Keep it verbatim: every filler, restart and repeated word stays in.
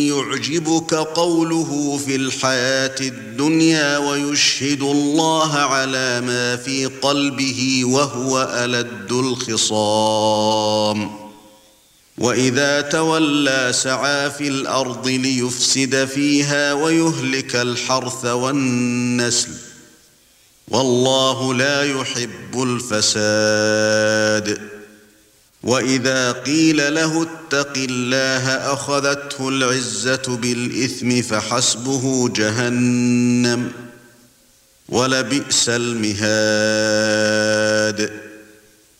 يعجبك قوله في الحياة الدنيا ويشهد الله على ما في قلبه وهو ألد الخصام وإذا تولى سعى في الأرض ليفسد فيها ويهلك الحرث والنسل والله لا يحب الفساد وإذا قيل له اتق الله أخذته العزة بالإثم فحسبه جهنم ولبئس المهاد